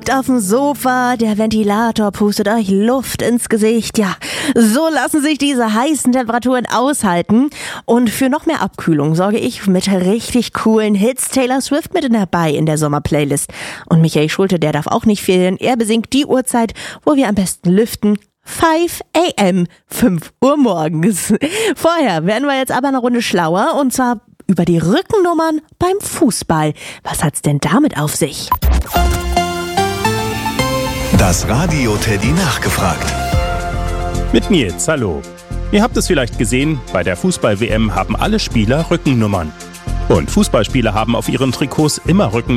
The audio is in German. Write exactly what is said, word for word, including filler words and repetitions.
liegt auf dem Sofa, der Ventilator pustet euch Luft ins Gesicht. Ja, so lassen sich diese heißen Temperaturen aushalten. Und für noch mehr Abkühlung sorge ich mit richtig coolen Hits. Taylor Swift mit dabei in der Sommerplaylist. Und Michael Schulte, der darf auch nicht fehlen. Er besingt die Uhrzeit, wo wir am besten lüften. fünf a m, fünf Uhr morgens. Vorher werden wir jetzt aber eine Runde schlauer, und zwar über die Rückennummern beim Fußball. Was hat's denn damit auf sich? Das Radio Teddy nachgefragt. Mit Nils, hallo. Ihr habt es vielleicht gesehen, bei der Fußball-W M haben alle Spieler Rückennummern. Und Fußballspieler haben auf ihren Trikots immer Rücken